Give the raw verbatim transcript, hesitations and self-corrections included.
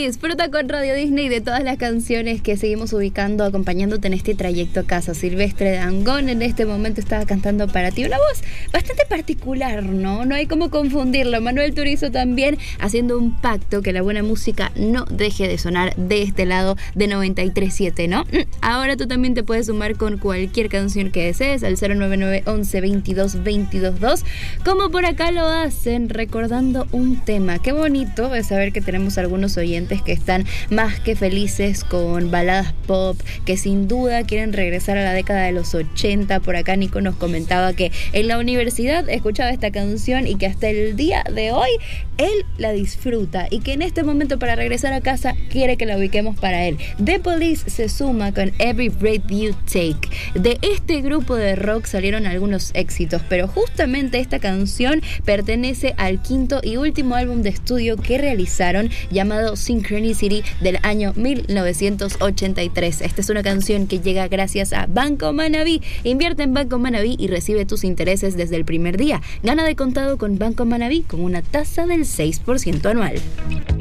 Disfruta con Radio Disney de todas las canciones que seguimos ubicando, acompañándote en este trayecto a casa. Silvestre Dangond en este momento estaba cantando para ti. Una voz bastante particular, ¿no? No hay cómo confundirlo. Manuel Turizo también haciendo un pacto que la buena música no deje de sonar de este lado de noventa y tres punto siete, ¿no? Ahora tú también te puedes sumar con cualquier canción que desees al cero nueve nueve once veintidós veintidós dos, como por acá lo hacen, recordando un tema. Qué bonito es saber que tenemos algunos oyentes que están más que felices con baladas pop, que sin duda quieren regresar a la década de los ochenta. Por acá Nico nos comentaba que en la universidad escuchaba esta canción y que hasta el día de hoy él la disfruta y que en este momento para regresar a casa quiere que la ubiquemos para él. The Police se suma con Every Breath You Take. De este grupo de rock salieron algunos éxitos, pero justamente esta canción pertenece al quinto y último álbum de estudio que realizaron, llamado Synchronicity, del año mil novecientos ochenta y tres. Esta es una canción que llega gracias a Banco Manaví. Invierte en Banco Manaví y recibe tus intereses desde el primer día. Gana de contado con Banco Manaví con una tasa del seis por ciento anual.